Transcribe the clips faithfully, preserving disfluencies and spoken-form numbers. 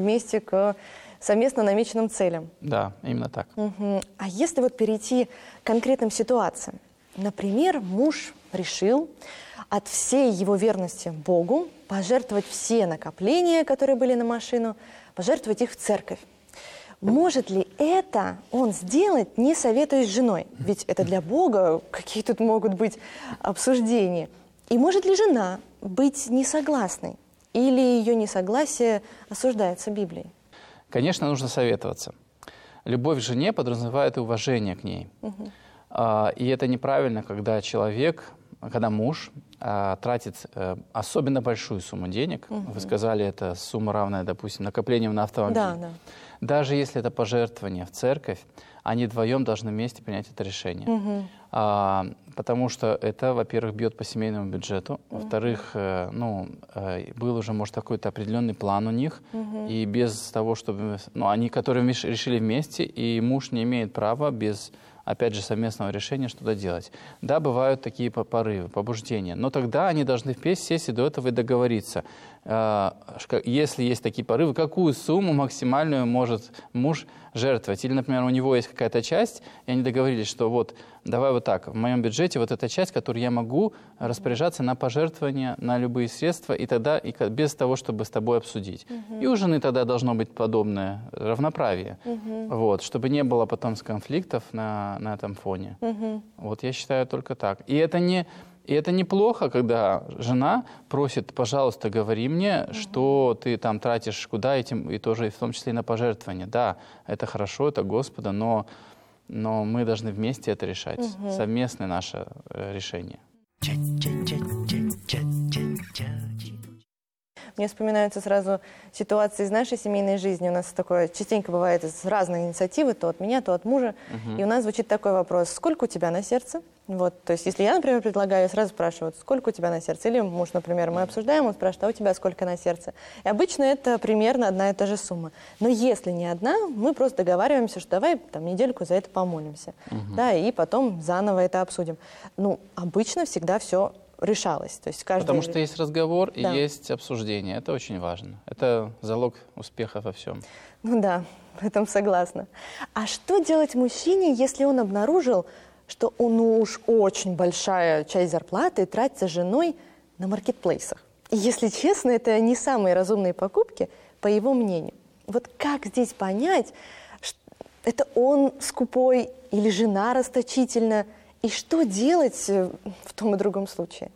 вместе к совместно намеченным целям. Да, именно так. Угу. А если вот перейти к конкретным ситуациям? Например, муж решил от всей его верности Богу пожертвовать все накопления, которые были на машину, пожертвовать их в церковь. Может ли это он сделать, не советуясь с женой? Ведь это для Бога, какие тут могут быть обсуждения. И может ли жена быть несогласной? Или ее несогласие осуждается Библией? Конечно, нужно советоваться. Любовь к жене подразумевает и уважение к ней. Угу. И это неправильно, когда человек, когда муж тратит особенно большую сумму денег. Угу. Вы сказали, это сумма равная, допустим, накоплениям на автомобиль. Да, да. Даже если это пожертвование в церковь, они вдвоем должны вместе принять это решение. Угу. А, потому что это, во-первых, бьет по семейному бюджету. Угу. Во-вторых, э, ну, э, был уже, может, какой-то определенный план у них. Угу. И без того, чтобы... Ну, они, которые решили вместе, и муж не имеет права без, опять же, совместного решения что-то делать. Да, бывают такие порывы, побуждения. Но тогда они должны вместе сесть и до этого и договориться. Если есть такие порывы, какую сумму максимальную может муж жертвовать? Или, например, у него есть какая-то часть, и они договорились, что вот, давай вот так, в моем бюджете вот эта часть, которую я могу распоряжаться на пожертвования, на любые средства, и тогда и без того, чтобы с тобой обсудить. Uh-huh. И у жены тогда должно быть подобное равноправие, uh-huh. вот, чтобы не было потом конфликтов на, на этом фоне. Uh-huh. Вот я считаю только так. И это не... И это неплохо, когда жена просит, пожалуйста, говори мне, угу. что ты там тратишь куда, и, тем, и тоже в том числе и на пожертвования. Да, это хорошо, это Господа, но, но мы должны вместе это решать. Угу. Совместное наше э, решение. Мне вспоминаются сразу ситуации из нашей семейной жизни. У нас такое частенько бывает из разных инициативы, то от меня, то от мужа. Uh-huh. И у нас звучит такой вопрос: сколько у тебя на сердце? Вот, то есть, если я, например, предлагаю, я сразу спрашиваю, сколько у тебя на сердце? Или муж, например, мы обсуждаем, он спрашивает, а у тебя сколько на сердце? И обычно это примерно одна и та же сумма. Но если не одна, мы просто договариваемся, что давай там недельку за это помолимся. Uh-huh. Да, и потом заново это обсудим. Ну, обычно всегда все решалось. То есть каждый... Потому что есть разговор и да. есть обсуждение. Это очень важно. Это залог успеха во всем. Ну да, в этом согласна. А что делать мужчине, если он обнаружил, что он уж очень большая часть зарплаты тратится женой на маркетплейсах? И, если честно, это не самые разумные покупки, по его мнению. Вот как здесь понять, что это он скупой или жена расточительна? И что делать в том и другом случае?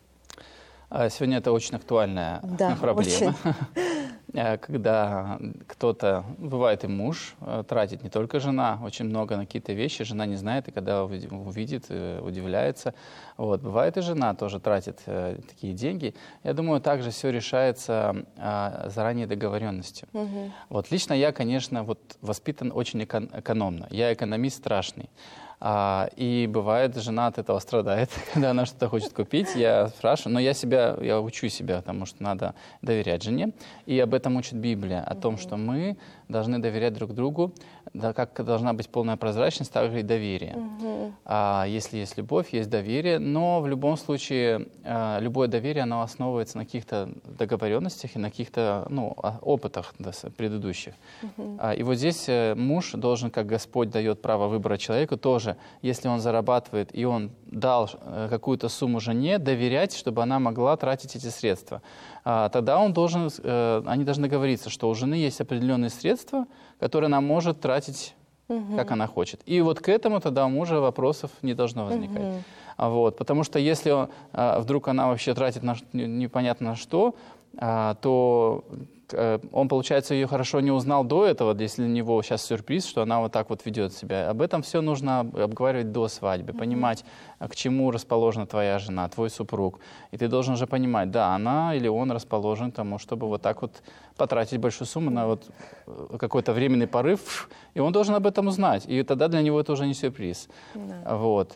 Сегодня это очень актуальная да, проблема. Очень. Когда кто-то, бывает и муж, тратит, не только жена, очень много на какие-то вещи, жена не знает, и когда увидит, удивляется. Вот. Бывает и жена тоже тратит такие деньги. Я думаю, также все решается заранее договоренностью. Угу. Вот. Лично я, конечно, вот, воспитан очень экономно. Я экономист страшный. А, и бывает, жена от этого страдает, когда она что-то хочет купить. Я спрашиваю, но я себя, я учу себя, потому что надо доверять жене. И об этом учит Библия, о том, что мы должны доверять друг другу, да, как должна быть полная прозрачность, так же и доверие. Uh-huh. А, если есть любовь, есть доверие, но в любом случае а, любое доверие, оно основывается на каких-то договоренностях и на каких-то ну, опытах да, предыдущих. Uh-huh. А, и вот здесь муж должен, как Господь дает право выбора человеку, тоже, если он зарабатывает и он дал какую-то сумму жене, доверять, чтобы она могла тратить эти средства. А, тогда он должен, э, они должны договориться, что у жены есть определенные средства, которые она может тратить, угу. как она хочет. И вот к этому тогда у мужа вопросов не должно возникать. Угу. А вот, потому что если он, а, вдруг она вообще тратит на, непонятно на что, а, то он, получается, ее хорошо не узнал до этого, если для него сейчас сюрприз, что она вот так вот ведет себя. Об этом все нужно обговаривать до свадьбы, mm-hmm. понимать, к чему расположена твоя жена, твой супруг. И ты должен же понимать, да, она или он расположен к тому, чтобы вот так вот потратить большую сумму mm-hmm. на вот какой-то временный порыв, и он должен об этом узнать. И тогда для него это уже не сюрприз. Mm-hmm. Вот.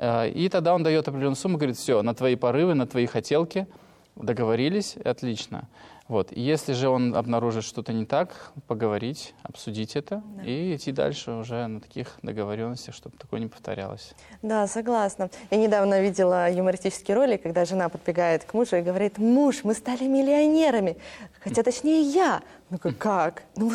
И тогда он дает определенную сумму, говорит, все, на твои порывы, на твои хотелки договорились, отлично. Вот. Если же он обнаружит что-то не так, поговорить, обсудить это да. и идти дальше уже на таких договоренностях, чтобы такое не повторялось. Да, согласна. Я недавно видела юмористический ролик, когда жена подбегает к мужу и говорит: муж, мы стали миллионерами. Хотя точнее я. Ну как? Ну